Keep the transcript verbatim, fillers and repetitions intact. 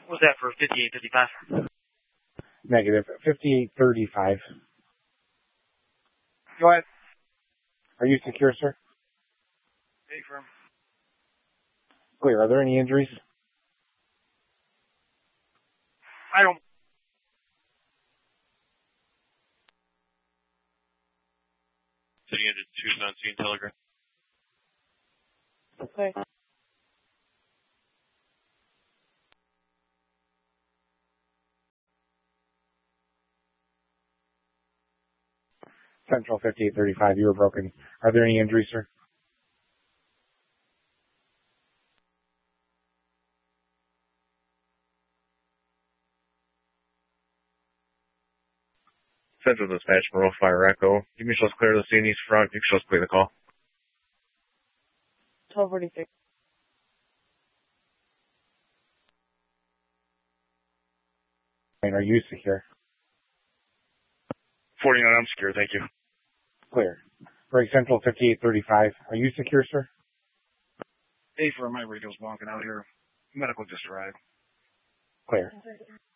What's that for fifty-eight fifty-five? Negative. fifty-eight thirty-five. Go ahead. Are you secure, sir? Hey, firm. Clear. Are there any injuries? I don't. City engine two seventeen telegram. Okay. Central fifty-eight thirty-five, you were broken. Are there any injuries, sir? Central dispatch, Monroe Fire Echo. Give me shows clear to the scene east front. You can shows clear the call. twelve forty-six. Are you secure? forty-nine, I'm secure, thank you. Clear. Break Central fifty-eight thirty-five. Are you secure, sir? Hey, firm. My radio's bonking out here. Medical just arrived. Clear.